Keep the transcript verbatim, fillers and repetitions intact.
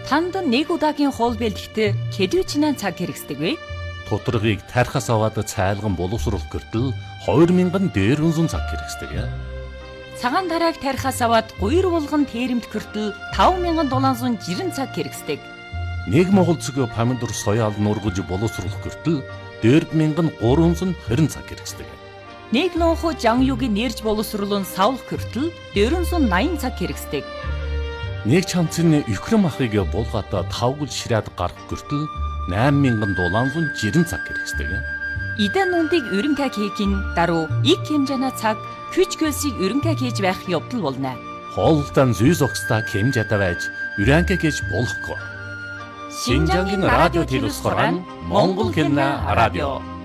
Танд нэг удаагийн хоол бэлтгэхэд хэдвчнээ цаг хэрэгсдэг вэ? Тутаргыг тархас аваад цайлган боловсруулах гэртэл хоёр мянган дээрвэн цаг хэрэгсдэг. Цагаан тарааг тархас аваад гуйр булган тэрэмт гэртэл таван мянган долоон зуун жирэн цаг хэрэгсдэг. Нэг монгол цэг помидор соёал нургаж боловсруулах гэртэл дөрв мянган гурван зуун хорин цаг хэрэгсдэг. Нэг лонхо жан юугийн нэрж боловсруулан савлах гэртэл дөрвөн зуун наян цаг хэрэгсдэг. Нэг чамцны Украин махыг булгаад тавгал ширээд гарах гэртэл найман мянган долоон зуун жирэн цаг хэрэгсдэг. Идэн нүндийг өрөнгө хийхин даруй их хэмжээний цаг хүч хөлсийг өрөнгө хийж байх явдал болно. Хоолтон зүй зогсдаа хэмжээтэй байж өрөнгө хийж болохгүй. Шинжангийн радио телевиз гарсан Монгол хэлний радио.